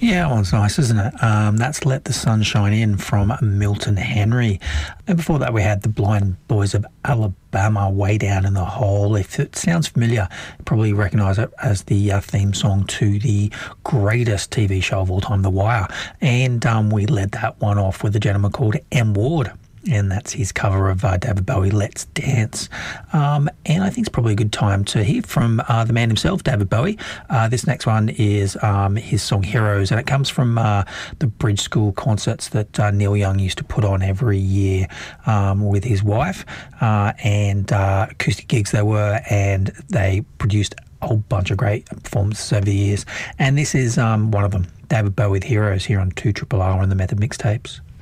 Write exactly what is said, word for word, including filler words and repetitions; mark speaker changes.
Speaker 1: Yeah, that one's nice, isn't it? Um, that's Let the Sun Shine In from Milton Henry. And before that, we had the Blind Boys of Alabama, Way Down in the Hole. If it sounds familiar, you probably recognise it as the uh, theme song to the greatest T V show of all time, The Wire. And um, we led that one off with a gentleman called M. Ward. And that's his cover of uh, David Bowie, Let's Dance. Um, and I think it's probably a good time to hear from uh, the man himself, David Bowie. Uh, this next one is um, his song Heroes, and it comes from uh, the Bridge School concerts that uh, Neil Young used to put on every year um, with his wife, uh, and uh, acoustic gigs they were, and they produced a whole bunch of great performances over the years. And this is um, one of them, David Bowie with Heroes, here on two R R R on the Method Mixtapes.